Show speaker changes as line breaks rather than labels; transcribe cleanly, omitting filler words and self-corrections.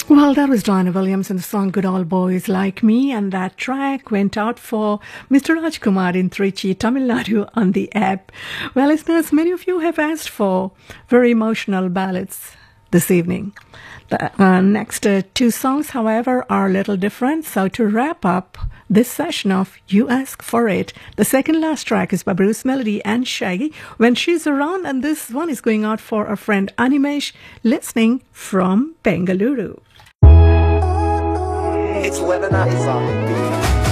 Well, that was Diana Williams and the song Good Old Boys Like Me, and that track went out for Mr. Rajkumar in Trichy, Tamil Nadu on the app. Well, listeners, many of you have asked for very emotional ballads this evening. The next two songs, however, are a little different. So to wrap up this session of You Ask For It, the second last track is by Bruce Melody and Shaggy, When She's Around, and this one is going out for a friend Animesh, listening from Bengaluru.
It's Lebanon is on the beat.